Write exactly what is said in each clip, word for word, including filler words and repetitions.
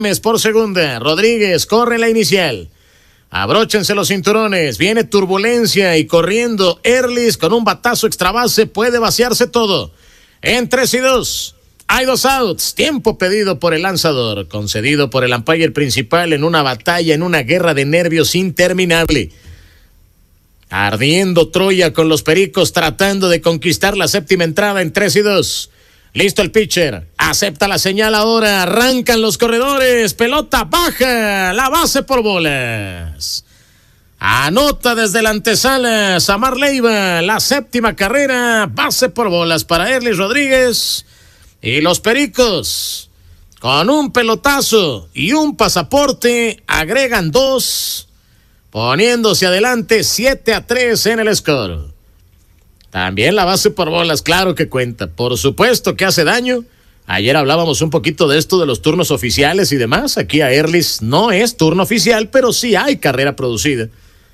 por segunda. Rodríguez corre en la inicial. Abróchense los cinturones. Viene turbulencia y corriendo Erlis con un batazo extra base. Puede vaciarse todo. En tres y dos. Hay dos outs. Tiempo pedido por el lanzador. Concedido por el umpire principal en una batalla, en una guerra de nervios interminable. Ardiendo Troya con los Pericos tratando de conquistar la séptima entrada en tres y dos. Listo el pitcher, acepta la señal ahora, arrancan los corredores, pelota baja, la base por bolas. Anota desde la antesala Samar Leiva, la séptima carrera, base por bolas para Erlis Rodríguez. Y los Pericos, con un pelotazo y un pasaporte, agregan dos, poniéndose adelante siete a tres en el score. También la base por bolas, claro que cuenta. Por supuesto que hace daño. Ayer hablábamos un poquito de esto de los turnos oficiales y demás. Aquí a Erlis no es turno oficial, pero sí hay carrera producida.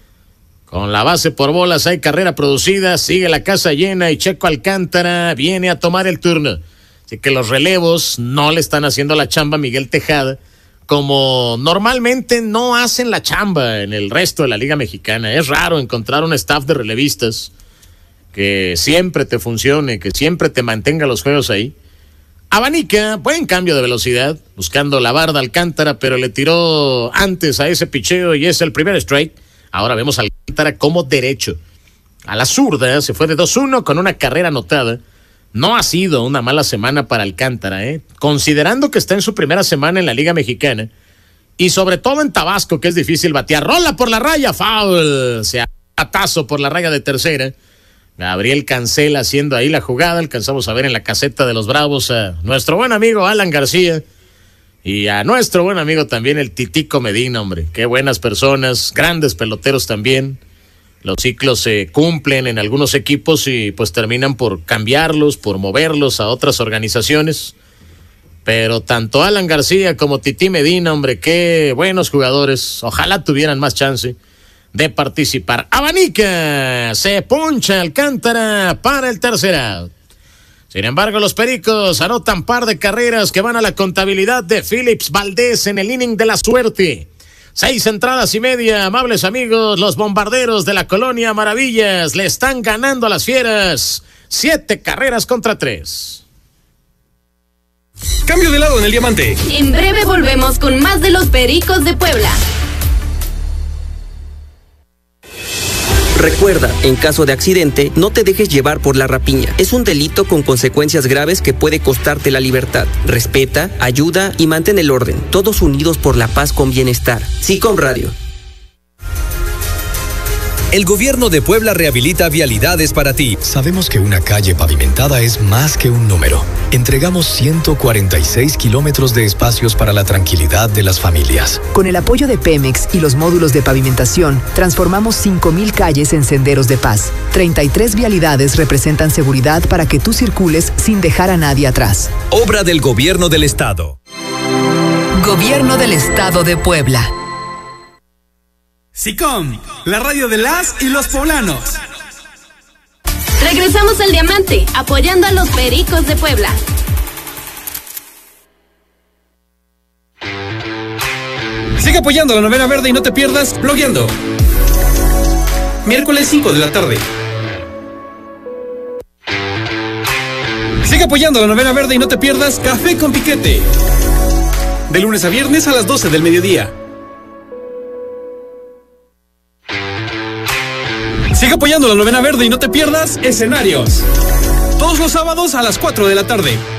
Con la base por bolas hay carrera producida. Sigue la casa llena y Checo Alcántara viene a tomar el turno. Así que los relevos no le están haciendo la chamba a Miguel Tejada, como normalmente no hacen la chamba en el resto de la Liga Mexicana. Es raro encontrar un staff de relevistas que siempre te funcione, que siempre te mantenga los juegos ahí. Abanica, buen cambio de velocidad, buscando la barda Alcántara, pero le tiró antes a ese picheo y es el primer strike. Ahora vemos a Alcántara como derecho. A la zurda se fue de dos uno con una carrera anotada. No ha sido una mala semana para Alcántara, ¿eh? Considerando que está en su primera semana en la Liga Mexicana y sobre todo en Tabasco, que es difícil batear. Rola por la raya, foul, se atazo por la raya de tercera. Gabriel Cancela haciendo ahí la jugada. Alcanzamos a ver en la caseta de los Bravos a nuestro buen amigo Alan García y a nuestro buen amigo también el Titico Medina, hombre. Qué buenas personas, grandes peloteros también. Los ciclos se cumplen en algunos equipos y pues terminan por cambiarlos, por moverlos a otras organizaciones. Pero tanto Alan García como Titi Medina, hombre, qué buenos jugadores. Ojalá tuvieran más chance de participar. Abanica, se poncha Alcántara para el tercer out. Sin embargo, los Pericos anotan par de carreras que van a la contabilidad de Phillips Valdés en el inning de la suerte. Seis entradas y media, amables amigos, los bombarderos de la Colonia Maravillas le están ganando a las Fieras. Siete carreras contra tres. Cambio de lado en el diamante. En breve volvemos con más de los Pericos de Puebla. Recuerda, en caso de accidente, no te dejes llevar por la rapiña. Es un delito con consecuencias graves que puede costarte la libertad. Respeta, ayuda y mantén el orden. Todos unidos por la paz con bienestar. SICOM Radio. El gobierno de Puebla rehabilita vialidades para ti. Sabemos que una calle pavimentada es más que un número. Entregamos ciento cuarenta y seis kilómetros de espacios para la tranquilidad de las familias. Con el apoyo de Pemex y los módulos de pavimentación, transformamos cinco mil calles en senderos de paz. treinta y tres vialidades representan seguridad para que tú circules sin dejar a nadie atrás. Obra del Gobierno del Estado. Gobierno del Estado de Puebla. SICOM, la radio de las y los poblanos. Regresamos al Diamante, apoyando a los Pericos de Puebla. Sigue apoyando la novena verde y no te pierdas Blogueando. Miércoles cinco de la tarde. Sigue apoyando la novena verde y no te pierdas Café con Piquete. De lunes a viernes a las doce del mediodía. Sigue apoyando la novena verde y no te pierdas Escenarios. Todos los sábados a las cuatro de la tarde.